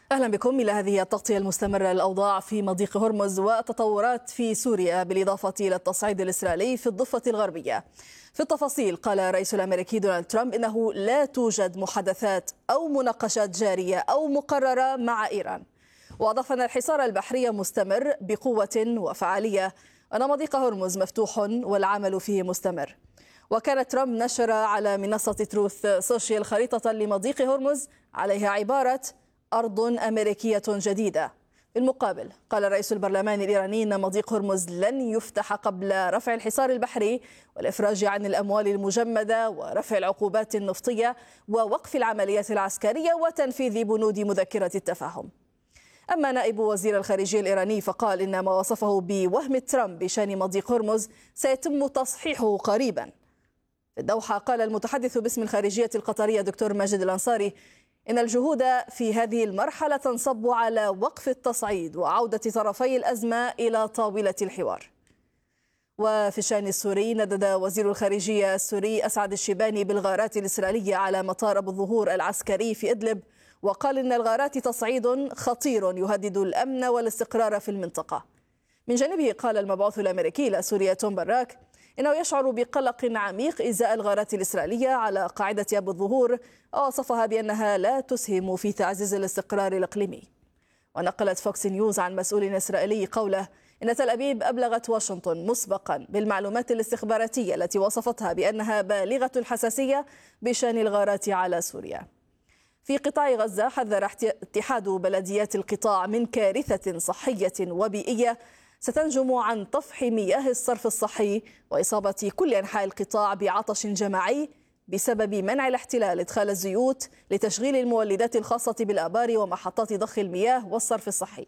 أهلا بكم إلى هذه التغطية المستمرة للأوضاع في مضيق هرمز والتطورات في سوريا بالإضافة إلى التصعيد الإسرائيلي في الضفة الغربية. في التفاصيل قال الرئيس الأمريكي دونالد ترامب إنه لا توجد محادثات أو مناقشات جارية أو مقررة مع إيران، وأضاف أن الحصار البحري مستمر بقوة وفعالية وأن مضيق هرمز مفتوح والعمل فيه مستمر. وكان ترامب نشر على منصة تروث سوشيال خريطة لمضيق هرمز عليها عبارة أرض أمريكية جديدة. بالمقابل قال رئيس البرلمان الإيراني أن مضيق هرمز لن يفتح قبل رفع الحصار البحري والإفراج عن الأموال المجمدة ورفع العقوبات النفطية ووقف العمليات العسكرية وتنفيذ بنود مذكرة التفاهم. أما نائب وزير الخارجية الإيراني فقال إن ما وصفه بوهم ترامب بشأن مضيق هرمز سيتم تصحيحه قريبا. في الدوحة قال المتحدث باسم الخارجية القطرية دكتور ماجد الأنصاري إن الجهود في هذه المرحلة تنصب على وقف التصعيد وعودة طرفي الأزمة إلى طاولة الحوار. وفي الشأن السوري ندد وزير الخارجية السوري أسعد الشيباني بالغارات الإسرائيلية على مطار أبو الظهور العسكري في إدلب، وقال إن الغارات تصعيد خطير يهدد الأمن والاستقرار في المنطقة. من جانبه قال المبعوث الأمريكي لسوريا توم براك إنه يشعر بقلق عميق إزاء الغارات الإسرائيلية على قاعدة أبو الظهور، ووصفها بأنها لا تسهم في تعزيز الاستقرار الإقليمي. ونقلت فوكس نيوز عن مسؤول إسرائيلي قوله إن تل أبيب أبلغت واشنطن مسبقا بالمعلومات الاستخباراتية التي وصفتها بأنها بالغة الحساسية بشأن الغارات على سوريا. في قطاع غزة حذر اتحاد بلديات القطاع من كارثة صحية وبيئية ستنجم عن طفح مياه الصرف الصحي وإصابة كل أنحاء القطاع بعطش جماعي بسبب منع الاحتلال إدخال الزيوت لتشغيل المولدات الخاصة بالآبار ومحطات ضخ المياه والصرف الصحي.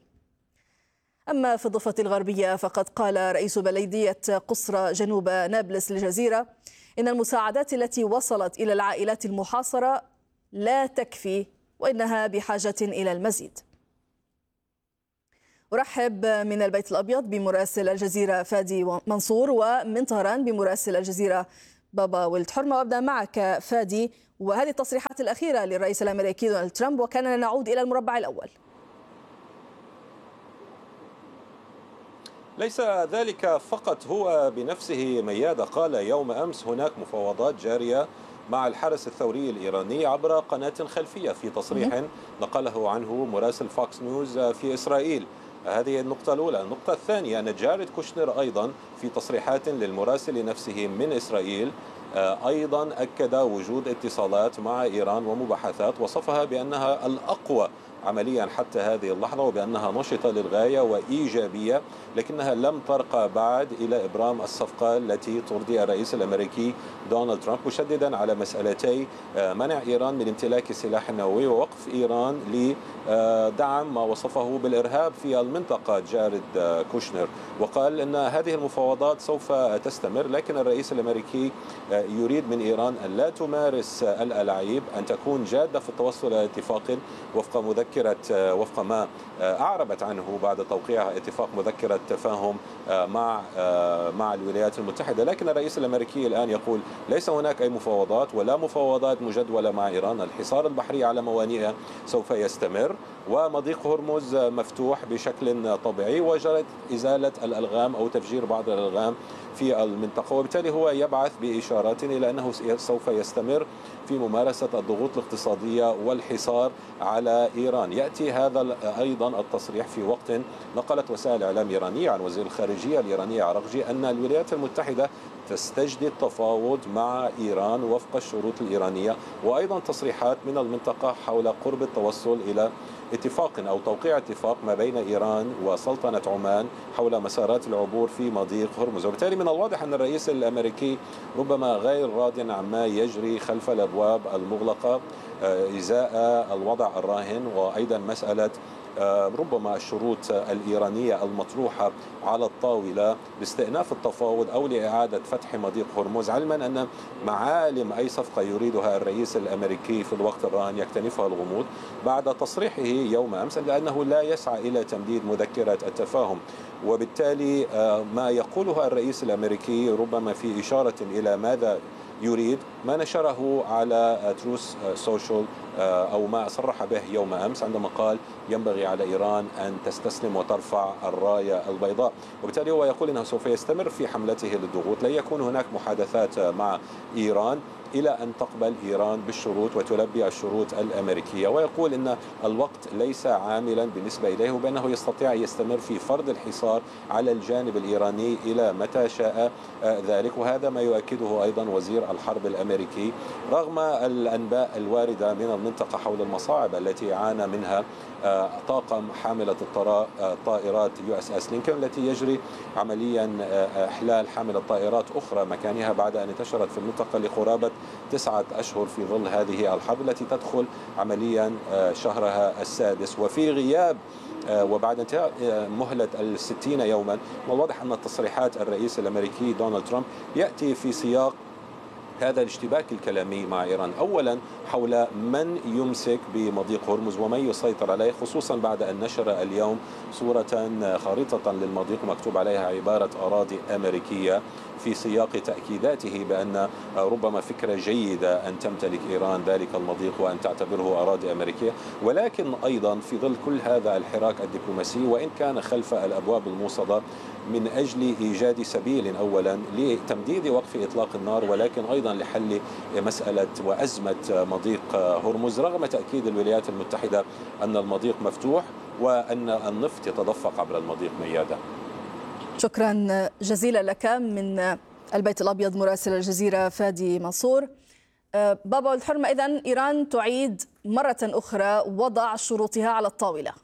أما في الضفة الغربية فقد قال رئيس بلدية قصرى جنوب نابلس للجزيرة إن المساعدات التي وصلت إلى العائلات المحاصرة لا تكفي وإنها بحاجة إلى المزيد. أرحب من البيت الأبيض بمراسل الجزيرة فادي منصور ومن طهران بمراسل الجزيرة بابا ولد حرمة. وأبدأ معك فادي، وهذه التصريحات الأخيرة للرئيس الأمريكي دونالد ترامب وكان نعود إلى المربع الأول. ليس ذلك فقط، هو بنفسه ميادة قال يوم أمس هناك مفاوضات جارية مع الحرس الثوري الإيراني عبر قناة خلفية في تصريح نقله عنه مراسل فوكس نيوز في إسرائيل. هذه النقطة الأولى. النقطة الثانية أن جاريد كوشنر أيضا في تصريحات للمراسل نفسه من إسرائيل أيضا أكد وجود اتصالات مع إيران ومباحثات وصفها بأنها الأقوى عمليا حتى هذه اللحظة وبأنها نشطة للغاية وإيجابية، لكنها لم ترقى بعد إلى إبرام الصفقة التي ترضي الرئيس الأمريكي دونالد ترامب، مشددا على مسألتي منع إيران من امتلاك السلاح النووي ووقف إيران لدعم ما وصفه بالإرهاب في المنطقة جاريد كوشنر. وقال أن هذه المفاوضات سوف تستمر، لكن الرئيس الأمريكي يريد من إيران أن لا تمارس الألاعيب، أن تكون جادة في التوصل إلى اتفاق وفق ما أعربت عنه بعد توقيعها اتفاق مذكرة تفاهم مع الولايات المتحدة. لكن الرئيس الأمريكي الآن يقول ليس هناك أي مفاوضات ولا مفاوضات مجدولة مع إيران، الحصار البحري على موانئها سوف يستمر ومضيق هرمز مفتوح بشكل طبيعي وجرت إزالة الألغام أو تفجير بعض الألغام في المنطقة، وبالتالي هو يبعث بإشارات إلى أنه سوف يستمر في ممارسة الضغوط الاقتصادية والحصار على إيران. يأتي هذا أيضا التصريح في وقت نقلت وسائل إعلام إيرانية عن وزير الخارجية الإيرانية عرقجي أن الولايات المتحدة تستجدي التفاوض مع إيران وفق الشروط الإيرانية، وأيضا تصريحات من المنطقة حول قرب التوصل إلى اتفاق أو توقيع اتفاق ما بين إيران وسلطنة عمان حول مسارات العبور في مضيق هرمز. وبالتالي من الواضح أن الرئيس الأمريكي ربما غير راض عما يجري خلف الأبواب المغلقة إزاء الوضع الراهن، وأيضا مسألة ربما الشروط الإيرانية المطروحة على الطاولة لاستئناف التفاوض أو لإعادة فتح مضيق هرمز، علما أن معالم أي صفقة يريدها الرئيس الأمريكي في الوقت الراهن يكتنفها الغموض بعد تصريحه يوم أمس لأنه لا يسعى إلى تمديد مذكرة التفاهم. وبالتالي ما يقوله الرئيس الأمريكي ربما في إشارة إلى ماذا يريد ما نشره على تروس سوشيال أو ما صرح به يوم أمس عندما قال ينبغي على إيران أن تستسلم وترفع الراية البيضاء. وبالتالي هو يقول أنه سوف يستمر في حملته للضغوط، لن يكون هناك محادثات مع إيران إلى أن تقبل إيران بالشروط وتلبي الشروط الأمريكية. ويقول أن الوقت ليس عاملا بالنسبة إليه، وبأنه يستطيع أن يستمر في فرض الحصار على الجانب الإيراني إلى متى شاء ذلك. وهذا ما يؤكده أيضا وزير الحرب الأمريكي رغم الأنباء الواردة من المنطقة حول المصاعب التي يعانى منها طاقم حاملة الطائرات USS لينكولن التي يجري عمليا إحلال حاملة طائرات أخرى مكانها بعد أن انتشرت في المنطقة لقرابة 9 أشهر في ظل هذه الحرب التي تدخل عمليا شهرها السادس. وفي غياب وبعد انتهاء مهلة 60 يوما، والواضح أن تصريحات الرئيس الأمريكي دونالد ترامب يأتي في سياق هذا الاشتباك الكلامي مع إيران، أولا حول من يمسك بمضيق هرمز ومن يسيطر عليه، خصوصا بعد أن نشر اليوم صورة خريطة للمضيق مكتوب عليها عبارة أراضي أمريكية في سياق تأكيداته بأن ربما فكرة جيدة أن تمتلك إيران ذلك المضيق وأن تعتبره أراضي أمريكية. ولكن أيضا في ظل كل هذا الحراك الدبلوماسي، وإن كان خلف الأبواب الموصدة من أجل إيجاد سبيل أولا لتمديد وقف إطلاق النار، ولكن أيضا لحل مسألة وأزمة مضيق هرمز، رغم تأكيد الولايات المتحدة أن المضيق مفتوح وأن النفط يتدفق عبر المضيق ميادة. شكرا جزيلا لك من البيت الأبيض مراسل الجزيرة فادي منصور. بابا ولد حرمة، إذن إيران تعيد مرة أخرى وضع شروطها على الطاولة.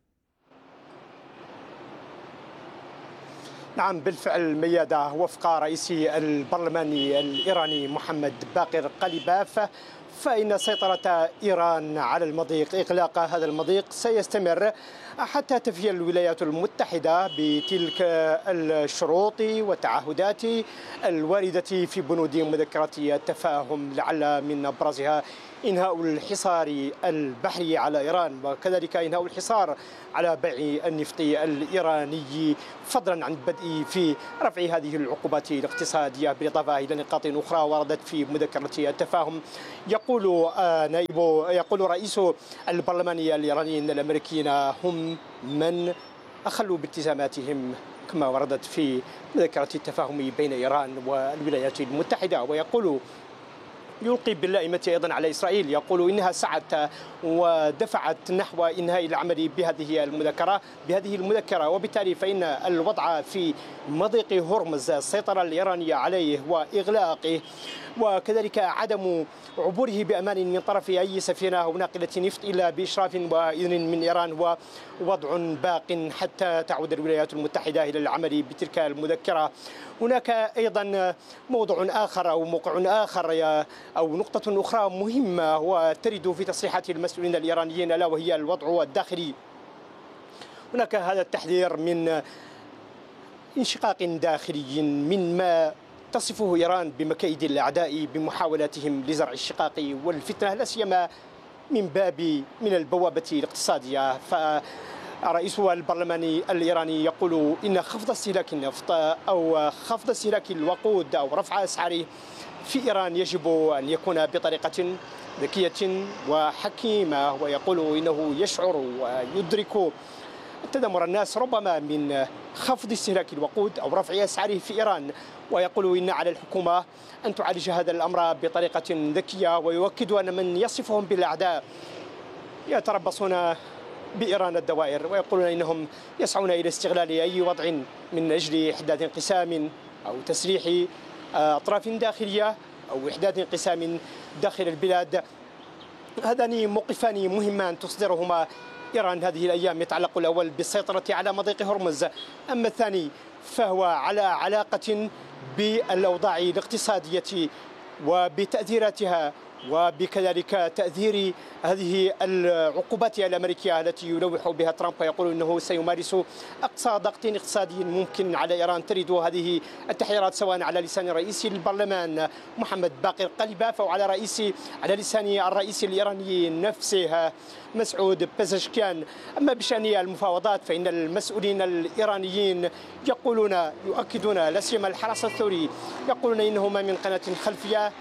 نعم بالفعل ميادة، وفق رئيس البرلمان الإيراني محمد باقر قليباف، فإن سيطرة إيران على المضيق، إغلاق هذا المضيق سيستمر حتى تفي الولايات المتحدة بتلك الشروط والتعهدات الواردة في بنود مذكرة التفاهم، لعل من أبرزها إنهاء الحصار البحري على إيران، وكذلك إنهاء الحصار على بيع النفط الإيراني، فضلا عن البدء في رفع هذه العقوبات الاقتصادية، بالإضافة إلى نقاط أخرى وردت في مذكرة التفاهم. يقول رئيس البرلمان الإيراني أن الأمريكيين هم من أخلوا بالتزاماتهم كما وردت في مذكرة التفاهم بين إيران والولايات المتحدة. ويقول يلقي باللائمة أيضا على إسرائيل، يقول إنها سعت ودفعت نحو إنهاء العمل بهذه المذكرة، وبالتالي فإن الوضع في مضيق هرمز، السيطرة الإيرانية عليه وإغلاقه، وكذلك عدم عبوره بأمان من طرف أي سفينة أو ناقلة نفط إلا بإشراف وإذن من إيران، ووضع باق حتى تعود الولايات المتحدة إلى العمل بتلك المذكرة. هناك أيضا موضوع آخر أو موقع آخر أو نقطة أخرى مهمة وترد في تصريحات المسؤولين الإيرانيين، ألا وهي الوضع الداخلي. هناك هذا التحذير من انشقاق داخلي مما تصفه إيران بمكايد الأعداء بمحاولاتهم لزرع الشقاق والفتنة، لا سيما من البوابة الاقتصادية. فرئيس البرلمان الإيراني يقول إن خفض استهلاك النفط أو خفض استهلاك الوقود أو رفع أسعاره في إيران يجب أن يكون بطريقة ذكية وحكيمة، ويقول إنه يشعر ويدرك تدمر الناس ربما من خفض استهلاك الوقود أو رفع أسعاره في إيران، ويقول إن على الحكومة أن تعالج هذا الأمر بطريقة ذكية. ويؤكد أن من يصفهم بالأعداء يتربصون بإيران الدوائر، ويقولون إنهم يسعون إلى استغلال أي وضع من أجل إحداث انقسام أو تسليح أطراف داخلية أو إحداث انقسام داخل البلاد. هذان موقفان مهمان تصدرهما إيران هذه الأيام. يتعلق الأول بالسيطرة على مضيق هرمز، أما الثاني فهو على علاقة بالأوضاع الاقتصادية وبتأثيراتها، وبكذلك تأثير هذه العقوبات الأمريكية التي يلوح بها ترامب، ويقول إنه سيمارس أقصى ضغط اقتصادي ممكن على إيران. ترد هذه التحذيرات سواء على لسان رئيس البرلمان محمد باقر قليباف أو على لسان الرئيس الإيراني نفسه مسعود بزشكيان. أما بشأن المفاوضات فإن المسؤولين الإيرانيين يؤكدون لا سيما الحرس الثوري، يقولون إنهما من قناة خلفية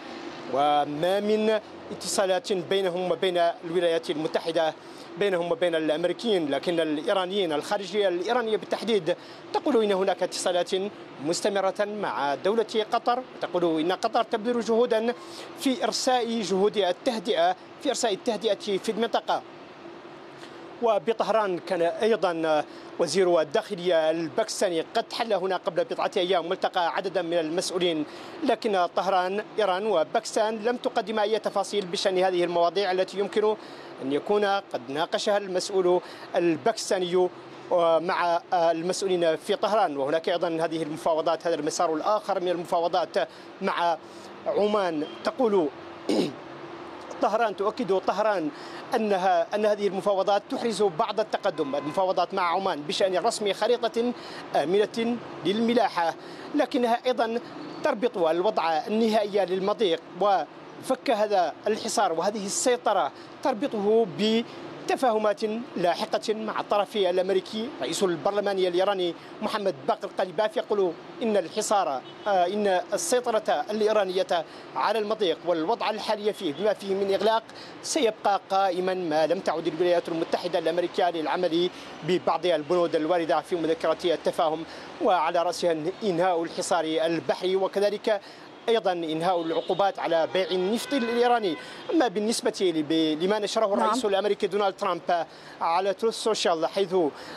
وما من اتصالات بينهم وبين الولايات المتحدة، بينهم وبين الأمريكيين، لكن الإيرانيين الخارجية الإيرانية بالتحديد تقول إن هناك اتصالات مستمرة مع دولة قطر، تقول إن قطر تبذل جهودا في إرساء جهود التهدئة في المنطقة. وبطهران كان أيضا وزير الداخلية الباكستاني قد حل هنا قبل بضعة أيام والتقى عددا من المسؤولين، لكن طهران إيران وباكستان لم تقدم أي تفاصيل بشأن هذه المواضيع التي يمكن أن يكون قد ناقشها المسؤول الباكستاني مع المسؤولين في طهران. وهناك أيضا هذه المفاوضات، هذا المسار الآخر من المفاوضات مع عمان. تقول طهران، تؤكد طهران أن هذه المفاوضات تحرز بعض التقدم، المفاوضات مع عمان بشأن رسم خريطة آمنة للملاحة، لكنها أيضا تربط الوضع النهائي للمضيق وفك هذا الحصار وهذه السيطرة تربطه بتفاهمات لاحقة مع الطرف الأمريكي. رئيس البرلمان الإيراني محمد باقر قليباف يقول إن الحصار إن السيطرة الإيرانية على المضيق والوضع الحالي فيه بما فيه من إغلاق سيبقى قائما ما لم تعد الولايات المتحدة الأمريكية للعمل ببعض البنود الواردة في مذكرة التفاهم، وعلى رأسها إنهاء الحصار البحري وكذلك أيضا إنهاء العقوبات على بيع النفط الإيراني. أما بالنسبة لما نشره الرئيس الأمريكي دونالد ترامب على تروث سوشيال حيث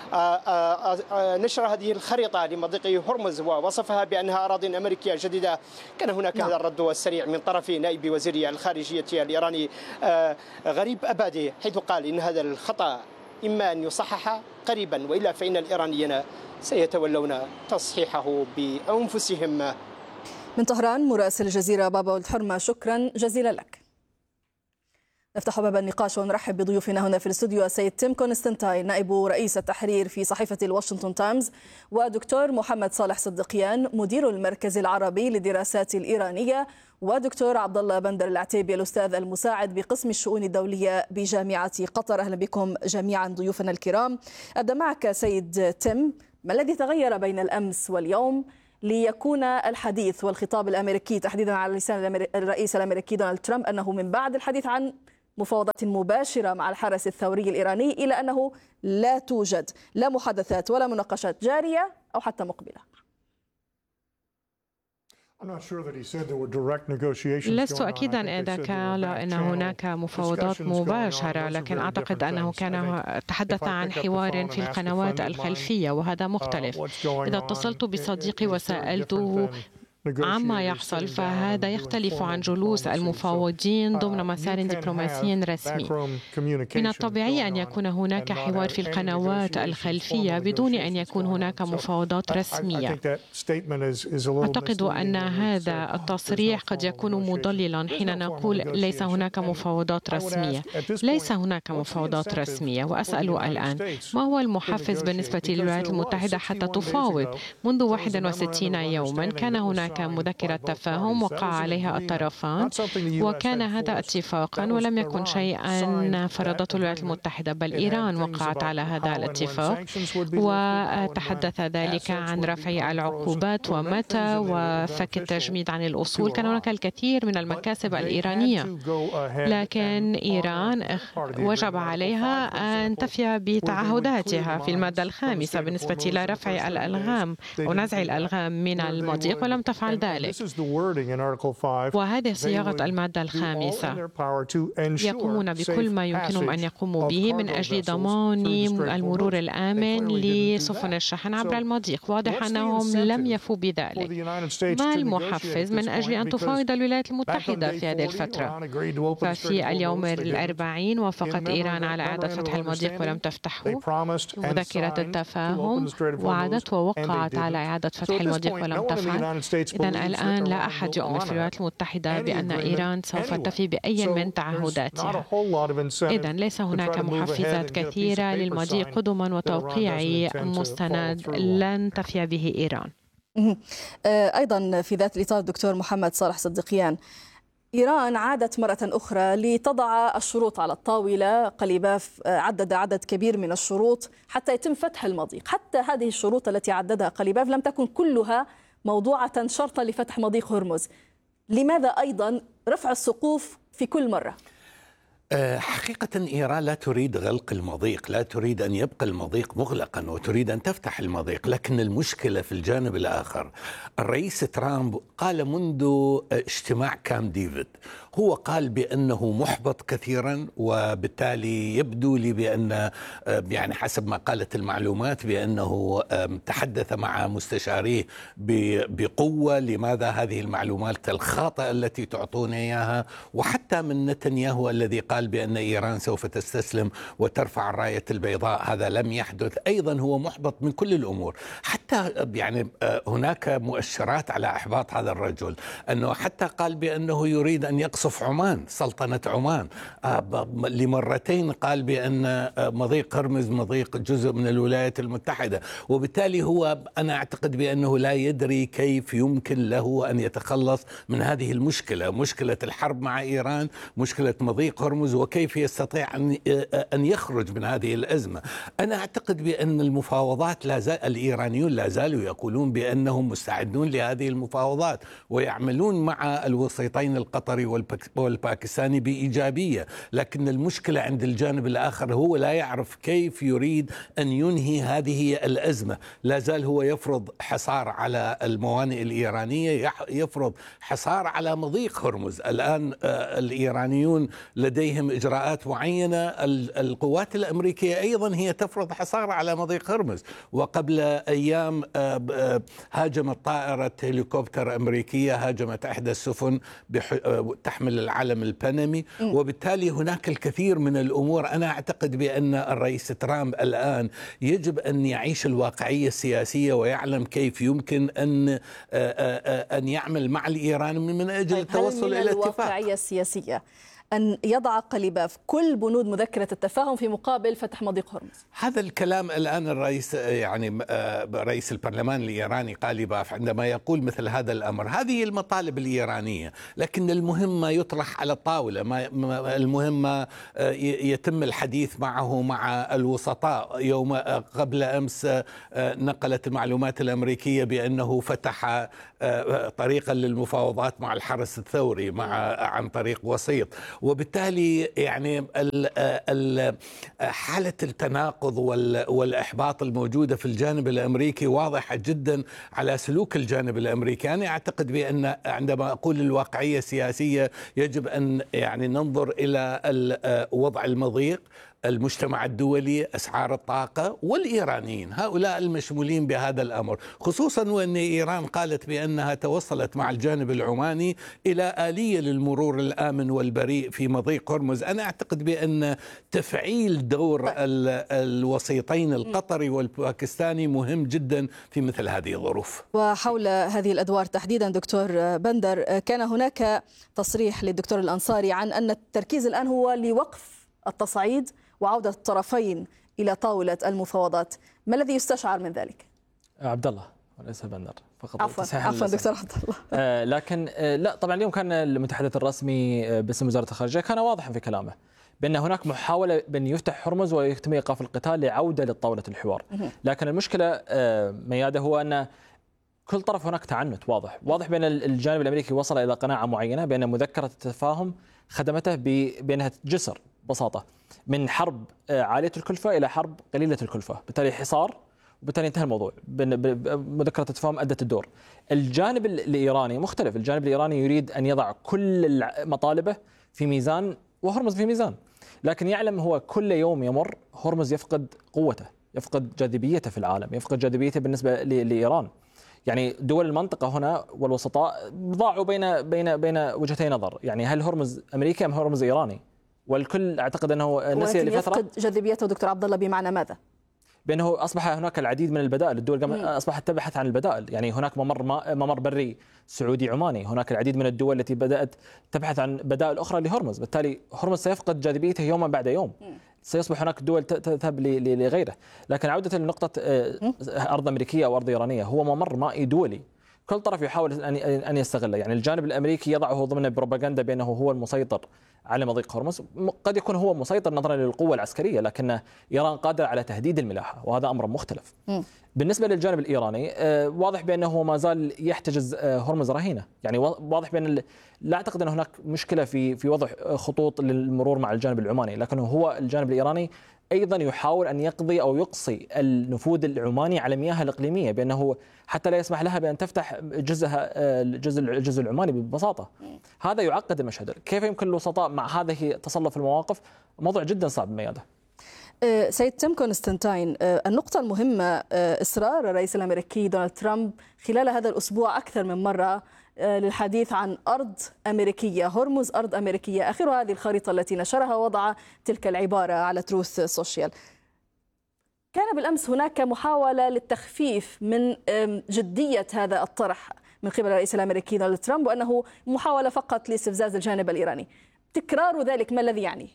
نشر هذه الخريطة لمضيق هرمز ووصفها بأنها أراضي أمريكية جديدة، كان هناك هذا الرد السريع من طرف نائب وزير الخارجية الإيراني غريب أبادي، حيث قال إن هذا الخطأ إما أن يصحح قريبا وإلا فإن الإيرانيين سيتولون تصحيحه بأنفسهم. من طهران مراسل الجزيرة بابا ولد حرمة، شكرا جزيلا لك. نفتح باب النقاش ونرحب بضيوفنا هنا في الاستوديو السيد تيم كونستانتاين نائب رئيس التحرير في صحيفة الواشنطن تايمز، ودكتور محمد صالح صدقيان مدير المركز العربي للدراسات الإيرانية، ودكتور عبد الله بندر العتيبي الأستاذ المساعد بقسم الشؤون الدولية بجامعة قطر. أهلا بكم جميعا ضيوفنا الكرام. أبدأ معك سيد تيم، ما الذي تغير بين الأمس واليوم ليكون الحديث والخطاب الأمريكي تحديدا على لسان الرئيس الأمريكي دونالد ترامب أنه من بعد الحديث عن مفاوضات مباشرة مع الحرس الثوري الإيراني إلى أنه لا توجد لا محادثات ولا مناقشات جارية أو حتى مقبلة؟ لست أكيدا إذا قال أن هناك مفاوضات مباشرة، لكن أعتقد أنه كان تحدث عن حوار في القنوات الخلفية وهذا مختلف. إذا اتصلت بصديقي وسألته عما يحصل فهذا يختلف عن جلوس المفاوضين ضمن مسار دبلوماسي رسمي. من الطبيعي أن يكون هناك حوار في القنوات الخلفية بدون أن يكون هناك مفاوضات رسمية. أعتقد أن هذا التصريح قد يكون مضللا حين نقول ليس هناك مفاوضات رسمية. ليس هناك مفاوضات رسمية، وأسأل الآن ما هو المحفز بالنسبة للولايات المتحدة حتى تفاوض؟ منذ 61 يوما كان هناك مذكرة تفاهم وقع عليها الطرفان وكان هذا اتفاقا ولم يكن شيئا فرضته الولايات المتحدة، بل إيران وقعت على هذا الاتفاق وتحدث ذلك عن رفع العقوبات ومتى وفك التجميد عن الأصول. كان هناك الكثير من المكاسب الإيرانية، لكن إيران وجب عليها أن تفي بتعهداتها في المادة 5 بالنسبة إلى رفع الألغام ونزع الألغام من المضيق ولم تفعل ذلك. وهذه صياغة المادة 5 يقومون بكل ما يمكنهم أن يقوموا به من أجل ضمان المرور الآمن لسفن الشحن عبر المضيق. واضح أنهم لم يفوا بذلك. ما المحفز من أجل أن تفاوض الولايات المتحدة في هذه الفترة؟ ففي اليوم 40 وافقت إيران على إعادة فتح المضيق ولم تفتحه. مذكرة التفاهم وعدت ووقعت على إعادة فتح المضيق ولم تفعل. إذن الآن لا أحد يؤمن في الولايات المتحدة بأن إيران سوف تفي بأي من تعهداتها. إذن ليس هناك محفزات كثيرة للمضي قدما وتوقيع مستند لن تفي به إيران. أيضا في ذات الإطار دكتور محمد صالح صدقيان، إيران عادت مرة أخرى لتضع الشروط على الطاولة. قليباف عدد عدد كبير من الشروط حتى يتم فتح المضيق. حتى هذه الشروط التي عددها قليباف لم تكن كلها موضوعة شرطا لفتح مضيق هرمز. لماذا أيضا رفع السقوف في كل مرة؟ حقيقة إيران لا تريد غلق المضيق، لا تريد أن يبقى المضيق مغلقا وتريد أن تفتح المضيق، لكن المشكلة في الجانب الآخر. الرئيس ترامب قال منذ اجتماع كامب ديفيد، هو قال بأنه محبط كثيرا، وبالتالي يبدو لي بأن يعني حسب ما قالت المعلومات بأنه تحدث مع مستشاريه بقوة لماذا هذه المعلومات الخاطئة التي تعطون إياها، وحتى من نتنياهو الذي قال بأن إيران سوف تستسلم وترفع الراية البيضاء، هذا لم يحدث. أيضا هو محبط من كل الأمور، حتى يعني هناك مؤشرات على إحباط هذا الرجل، أنه حتى قال بأنه يريد أن يقصف عمان، سلطنة عمان، لمرتين قال بأن مضيق هرمز مضيق جزء من الولايات المتحدة، وبالتالي هو أنا أعتقد بأنه لا يدري كيف يمكن له أن يتخلص من هذه المشكلة، مشكلة الحرب مع إيران، مشكلة مضيق هرمز، وكيف يستطيع أن يخرج من هذه الأزمة. أنا أعتقد بأن المفاوضات الإيرانيون لا زالوا يقولون بأنهم مستعدون لهذه المفاوضات ويعملون مع الوسيطين القطري والباكستاني بإيجابية، لكن المشكلة عند الجانب الآخر، هو لا يعرف كيف يريد أن ينهي هذه الأزمة. لا زال هو يفرض حصار على الموانئ الإيرانية، يفرض حصار على مضيق هرمز. الآن الإيرانيون لديهم إجراءات معينة، القوات الأمريكية أيضا هي تفرض حصار على مضيق هرمز، وقبل أيام هاجمت طائرة هليكوبتر أمريكية، هاجمت إحدى السفن تحمل العلم البنمي، وبالتالي هناك الكثير من الأمور. أنا أعتقد بأن الرئيس ترامب الآن يجب أن يعيش الواقعية السياسية ويعلم كيف يمكن أن يعمل مع الإيراني من أجل التوصل إلى اتفاق. الواقعية السياسية أن يضع قليباف كل بنود مذكرة التفاهم في مقابل فتح مضيق هرمز. هذا الكلام الآن الرئيس رئيس البرلمان الإيراني قليباف عندما يقول مثل هذا الأمر، هذه المطالب الإيرانية، لكن المهم ما يطرح على الطاولة، المهم يتم الحديث معه مع الوسطاء. يوم قبل أمس نقلت المعلومات الأمريكية بأنه فتح طريقا للمفاوضات مع الحرس الثوري عن طريق وسيط، وبالتالي يعني حالة التناقض والإحباط الموجودة في الجانب الأمريكي واضحة جدا على سلوك الجانب الأمريكي. أنا أعتقد بأن عندما أقول الواقعية السياسية يجب أن يعني ننظر إلى وضع المضيق، المجتمع الدولي، أسعار الطاقة، والإيرانيين، هؤلاء المشمولين بهذا الأمر، خصوصا وأن إيران قالت بأنها توصلت مع الجانب العماني إلى آلية للمرور الآمن والبريء في مضيق هرمز. أنا أعتقد بأن تفعيل دور الوسيطين القطري والباكستاني مهم جدا في مثل هذه الظروف. وحول هذه الأدوار تحديدا دكتور بندر، كان هناك تصريح للدكتور الأنصاري عن أن التركيز الآن هو لوقف التصعيد وعودة الطرفين إلى طاولة المفاوضات. ما الذي يستشعر من ذلك؟ عبد الله وليس بندر فقط. عفوا دكتور عبد الله. لكن لا، طبعا اليوم كان المتحدث الرسمي باسم وزارة الخارجية كان واضحا في كلامه بأن هناك محاولة بأن يفتح هرمز ويتم إيقاف القتال لعودة لطاولة الحوار، لكن المشكلة ميادة هو أن كل طرف هناك تعنت واضح بأن الجانب الأمريكي وصل إلى قناعة معينة بأن مذكرة التفاهم خدمته بأنها جسر ببساطة من حرب عالية الكلفة إلى حرب قليلة الكلفة، بالتالي حصار، وبالتالي انتهى الموضوع. مذكرة التفاهم أدت الدور. الجانب الإيراني مختلف، الجانب الإيراني يريد أن يضع كل مطالبه في ميزان وهرمز في ميزان، لكن يعلم هو كل يوم يمر هرمز يفقد قوته، يفقد جاذبيته في العالم، يفقد جاذبيته بالنسبة لإيران. يعني دول المنطقة هنا والوسطاء ضاعوا بين وجهتي نظر، يعني هل هرمز أمريكي أم هرمز إيراني؟ والكل اعتقد انه نسي لفتره. يفقد جاذبيته دكتور عبد الله بمعنى ماذا؟ بانه اصبح هناك العديد من البدائل، الدول اصبحت تبحث عن البدائل، يعني هناك ممر بري سعودي عماني، هناك العديد من الدول التي بدات تبحث عن بدائل اخرى لهرمز، بالتالي هرمز سيفقد جاذبيته يوما بعد يوم. سيصبح هناك دول تذهب لغيره، لكن عوده لنقطه ارض امريكيه او ارض ايرانيه، هو ممر مائي دولي كل طرف يحاول ان يستغله، يعني الجانب الامريكي يضعه ضمن البروباغندا بانه هو المسيطر على مضيق هرمز. قد يكون هو مسيطر نظرا للقوة العسكرية، لكن إيران قادرة على تهديد الملاحة، وهذا أمر مختلف. بالنسبة للجانب الإيراني واضح بأنه ما زال يحتجز هرمز رهينة، يعني واضح بأن لا أعتقد أن هناك مشكلة في وضع خطوط للمرور مع الجانب العماني، لكنه هو الجانب الإيراني أيضا يحاول أن يقضي أو يقصي النفوذ العماني على مياه الإقليمية، بأنه حتى لا يسمح لها بأن تفتح الجزء العماني ببساطة. هذا يعقد المشهد. كيف يمكن الوسطاء مع هذه تصلف المواقف؟ موضوع جدا صعب مياده. سيد تيم كونستانتاين، النقطة المهمة إصرار الرئيس الأمريكي دونالد ترامب خلال هذا الأسبوع أكثر من مرة للحديث عن أرض أمريكية، هرمز أرض أمريكية، آخر هذه الخريطة التي نشرها وضع تلك العبارة على تروث سوشيال. كان بالأمس هناك محاولة للتخفيف من جدية هذا الطرح من قبل الرئيس الأمريكي دونالد ترامب، وأنه محاولة فقط لاستفزاز الجانب الإيراني. تكرار ذلك ما الذي يعني؟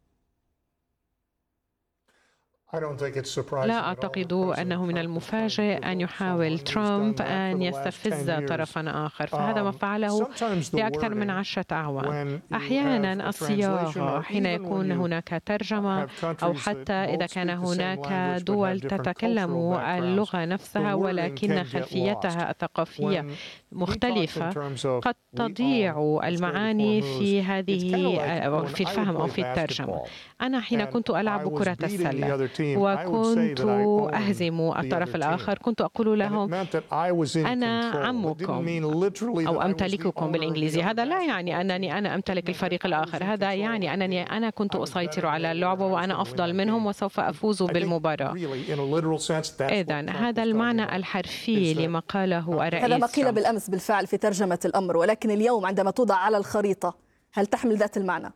لا أعتقد أنه من المفاجئ أن يحاول ترامب أن يستفز طرفا آخر، فهذا ما فعله لأكثر من 10 أعوام. أحيانا الصياغة حين يكون هناك ترجمة أو حتى إذا كان هناك دول تتكلم اللغة نفسها ولكن خلفيتها الثقافية مختلفة، قد تضيع المعاني في في الفهم أو في الترجمة. أنا حين كنت ألعب كرة السلة وكنت أهزم الطرف الآخر كنت أقول لهم أنا عمكم أو أمتلككم بالإنجليزي. هذا لا يعني أنني أنا أمتلك الفريق الآخر، هذا يعني أنني أنا كنت أسيطر على اللعبة وأنا أفضل منهم وسوف أفوز بالمباراة. إذن هذا المعنى الحرفي لما قاله الرئيس. هذا ما قيل بالأمس بالفعل في ترجمة الأمر، ولكن اليوم عندما توضع على الخريطة هل تحمل ذات المعنى؟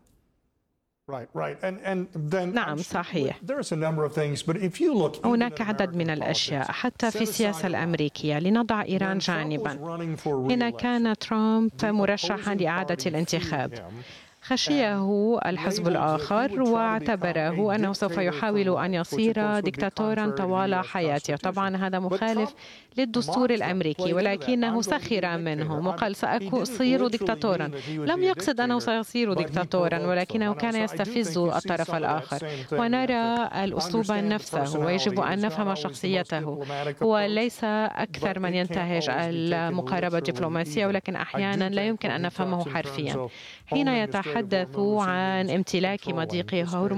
نعم صحيح، هناك عدد من الأشياء حتى في السياسة الأمريكية. لنضع إيران جانبا، هنا كان ترامب مرشحا لإعادة الانتخاب، خشيه الحزب الآخر واعتبره أنه سوف يحاول أن يصير دكتاتورا طوال حياته. طبعا هذا مخالف للدستور الأمريكي، ولكنه سخر منهم وقال سأصير دكتاتورا. لم يقصد أنه سيصير دكتاتورا، ولكنه كان يستفز الطرف الآخر. ونرى الأسلوب نفسه ويجب أن نفهم شخصيته. هو ليس أكثر من ينتهج المقاربة الدبلوماسية، ولكن أحيانا لا يمكن أن نفهمه حرفيا. حين يتحدث عن امتلاك مضيق هرمز